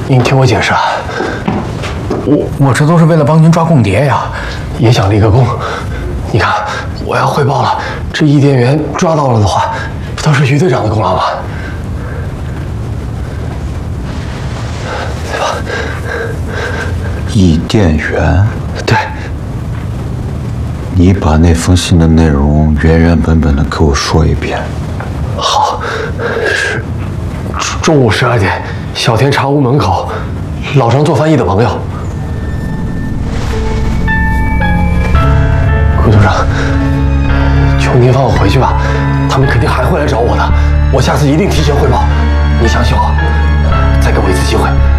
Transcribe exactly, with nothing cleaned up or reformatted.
您听我解释啊， 我我这都是为了帮您抓共谍呀， 也想立个功。你看，我要汇报了，这伊甸园抓到了的话，都是于队长的功劳嘛，对吧？ 伊甸园， 对。 你把那封信的内容原原本本的给我说一遍。 好，是中午十二点，小田茶屋门口，老张做翻译的朋友。顾组长，求您放我回去吧，他们肯定还会来找我的，我下次一定提前汇报。你相信我，再给我一次机会。